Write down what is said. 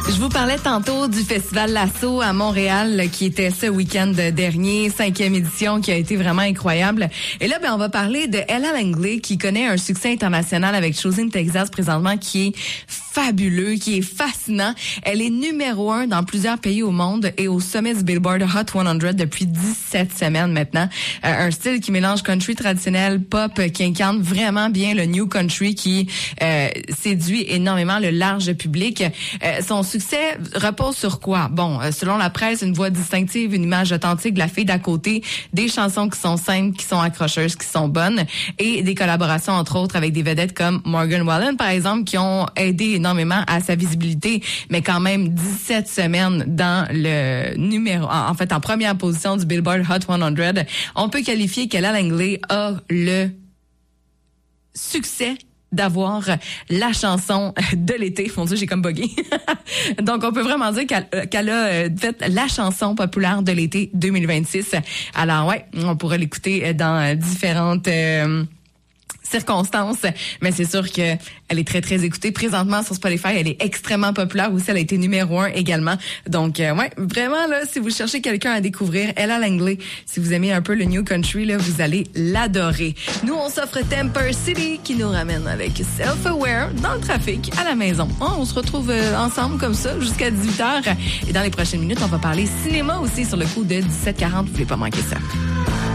Je vous parlais tantôt du Festival Lasso à Montréal qui était ce week-end dernier, 5e édition qui a été vraiment incroyable. Et là, on va parler de Ella Langley qui connaît un succès international avec Choosing Texas présentement qui est fabuleux, qui est fascinant. Elle est numéro 1 dans plusieurs pays au monde et au sommet du Billboard Hot 100 depuis 17 semaines maintenant. Un style qui mélange country traditionnel, pop, qui incarne vraiment bien le new country qui séduit énormément le large public. Son succès repose sur quoi? Bon, selon la presse, une voix distinctive, une image authentique de la fille d'à côté, des chansons qui sont simples, qui sont accrocheuses, qui sont bonnes et des collaborations entre autres avec des vedettes comme Morgan Wallen par exemple qui ont aidé énormément à sa visibilité, mais quand même 17 semaines dans le numéro, en fait en première position du Billboard Hot 100. On peut qualifier qu'Ella Langley a le succès d'avoir la chanson de l'été. Mon Dieu, j'ai comme bugué. Donc, on peut vraiment dire qu'elle a fait la chanson populaire de l'été 2026. Alors, ouais, on pourrait l'écouter dans différentes circonstances, mais c'est sûr que elle est très, très écoutée. Présentement, sur Spotify, elle est extrêmement populaire aussi. Elle a été numéro 1 également. Donc, ouais, vraiment, là, si vous cherchez quelqu'un à découvrir, Ella Langley, si vous aimez un peu le new country, là, vous allez l'adorer. Nous, on s'offre Temper City qui nous ramène avec Self-Aware dans le trafic à la maison. On se retrouve ensemble comme ça jusqu'à 18h. Et dans les prochaines minutes, on va parler cinéma aussi sur le coup de 17h40. Vous voulez pas manquer ça.